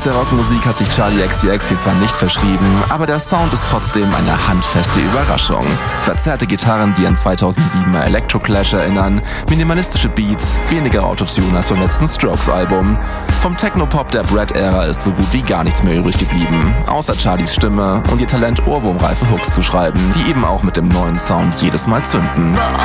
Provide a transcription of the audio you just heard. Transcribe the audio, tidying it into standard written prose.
der Rockmusik hat sich Charli XCX hier zwar nicht verschrieben, aber der Sound ist trotzdem eine handfeste Überraschung. Verzerrte Gitarren, die an 2007er Electroclash erinnern, minimalistische Beats, weniger Autotune als beim letzten Strokes-Album. Vom Technopop der Brad-Ära ist so gut wie gar nichts mehr übrig geblieben, außer Charlis Stimme und ihr Talent, ohrwurmreife Hooks zu schreiben, die eben auch mit dem neuen Sound jedes Mal zünden.